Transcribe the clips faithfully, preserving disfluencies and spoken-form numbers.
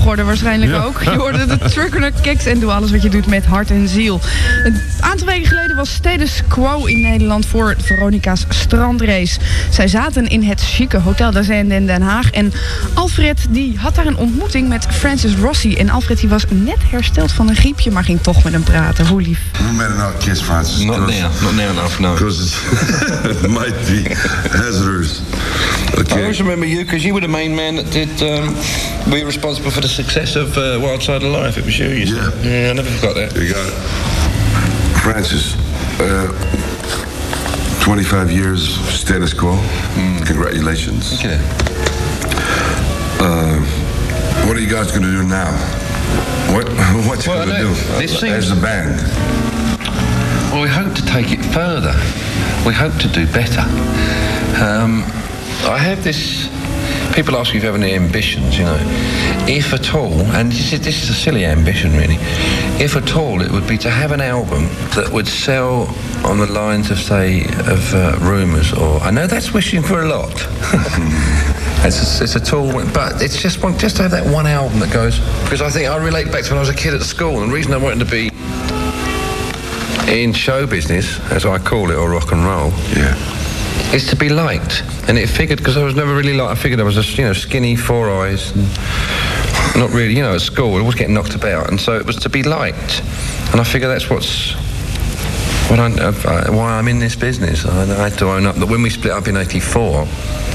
volgorde waarschijnlijk ja. ook. Je hoorde de Trucker naar Keks en doe alles wat je doet met hart en ziel. Een aantal weken geleden was Status Quo in Nederland voor Veronica's strandrace. Zij zaten in het chique Hotel d'Azende in Den Haag. En Alfred die had daar een ontmoeting met Francis Rossi. En Alfred die was net hersteld van een griepje, maar ging toch met hem praten. Hoe lief. We better not kiss Francis. Not now, not now enough, no. Because it might be hazardous. Okay. I always remember you because you were the main man that did. Um, were you responsible for the success of uh, Wild Side of Life? It was you. you yeah. Yeah, I never forgot that. You got it. Francis, uh, twenty-five years Status Quo. Mm. Congratulations. Thank you. Uh, what are you guys going to do now? What what you well, going to do this uh, seems, as a band? Well, we hope to take it further. We hope to do better. Um, I have this. People ask me if you have any ambitions, you know. If at all, and this is, this is a silly ambition really, if at all it would be to have an album that would sell on the lines of, say, of uh, Rumours, or, I know that's wishing for a lot. It's a, it's a tall, but it's just one, just to have that one album that goes, because I think I relate back to when I was a kid at school, and the reason I wanted to be in show business, as I call it, or rock and roll, yeah, is to be liked. And it figured, because I was never really liked, I figured I was just, you know, skinny, four eyes, and not really, you know, at school, I was getting knocked about, and so it was to be liked. And I figure that's what's, what I, uh, why I'm in this business. I, I had to own up that when we split up in eighty-four,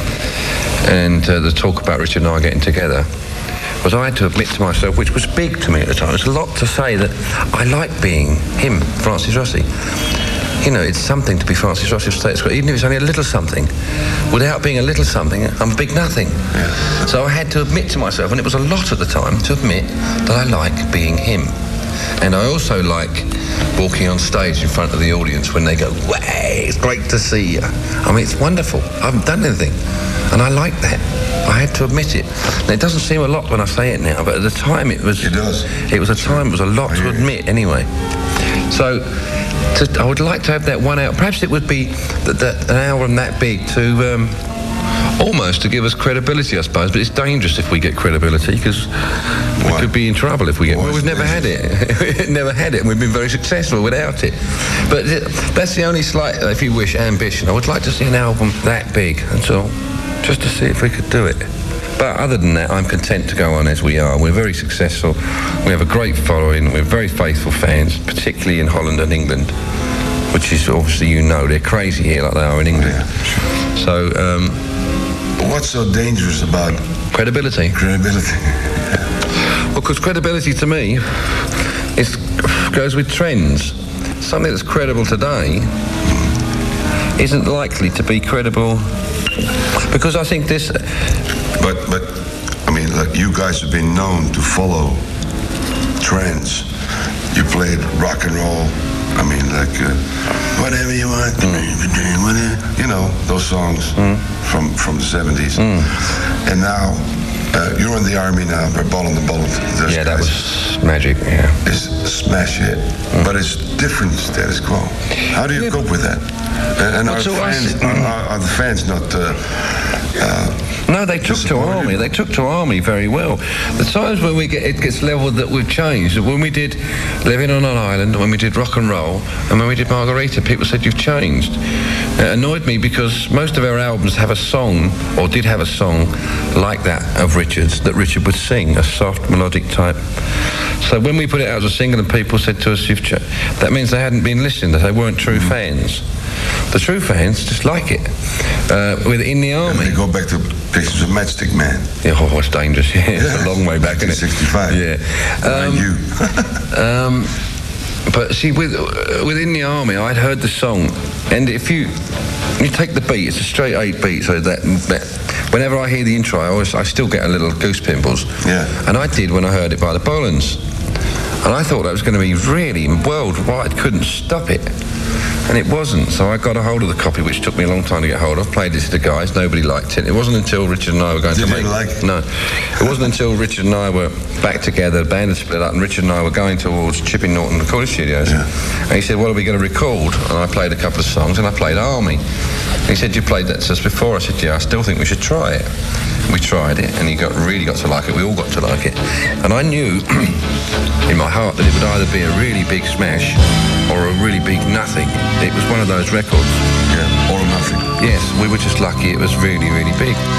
and uh, the talk about Richard and I getting together, was I had to admit to myself, which was big to me at the time, it was a lot to say that I like being him, Francis Rossi. You know, it's something to be Francis Rossi of Status Quo, even if it's only a little something. Without being a little something, I'm a big nothing. Yeah. So I had to admit to myself, and it was a lot at the time, to admit that I like being him. And I also like walking on stage in front of the audience when they go, "Way, it's great to see you." I mean, it's wonderful. I haven't done anything. And I like that. I had to admit it. And it doesn't seem a lot when I say it now, but at the time it was... It does. It was a time, it was a lot to admit anyway. So... To, I would like to have that one out. Perhaps it would be that, that an album that big to um, almost to give us credibility, I suppose. But it's dangerous if we get credibility because we could be in trouble if we get. Well, we've never had it. We've never had it, and we've been very successful without it. But th that's the only slight, if you wish, ambition. I would like to see an album that big. That's all, just to see if we could do it. But other than that, I'm content to go on as we are. We're very successful. We have a great following. We're very faithful fans, particularly in Holland and England, which is obviously, you know, they're crazy here like they are in England. Yeah, sure. So, um... what's so dangerous about... Credibility? Credibility. Well, because credibility to me is, goes with trends. Something that's credible today mm. isn't likely to be credible... Because I think this... But, but, I mean, like, you guys have been known to follow trends. You played rock and roll. I mean, like, uh, whatever you want, mm. whatever, you know, those songs mm. from, from the seventies. Mm. And now, uh, you're in the army now, by Ball and the Bullet. Those yeah, that guys. was magic, yeah. It's smash hit, mm. but it's different Status Quo. How do you yeah. cope with that? And, and are, fans, are, are the fans not... Uh, uh, No, they took to Army. They took to Army very well. The times when we get it gets levelled that we've changed. When we did Living on an Island, when we did Rock and Roll, and when we did Margarita, people said you've changed. It annoyed me because most of our albums have a song, or did have a song, like that of Richard's, that Richard would sing, a soft melodic type. So when we put it out as a single and people said to us, you've ch-, that means they hadn't been listening, that they weren't true fans. The true fans just like it. Uh, within the army. And they go back to pictures of Matchstick Man. Yeah, oh, it's dangerous. Yeah, yeah. It's a long way back, isn't it? sixty-five. Yeah. Um, you. um, but see, with, uh, within the army, I'd heard the song, and if you you take the beat, it's a straight eight beat, so that, that whenever I hear the intro, I always I still get a little goose pimples. Yeah. And I did when I heard it by the Bollands, and I thought that was going to be really worldwide. Couldn't stop it. And it wasn't, so I got a hold of the copy, which took me a long time to get hold of. Played it to the guys, nobody liked it. It wasn't until Richard and I were going Did to make... you like it? No. It wasn't until Richard and I were back together, the band had split up, and Richard and I were going towards Chipping Norton Recording Studios. Yeah. And he said, what are we going to record? And I played a couple of songs, and I played Army. He said, you played that to us before. I said, yeah, I still think we should try it. We tried it, and he got really got to like it. We all got to like it. And I knew in my heart that it would either be a really big smash or a really big nothing. It was one of those records. Yeah, or nothing. Yes, we were just lucky it was really, really big.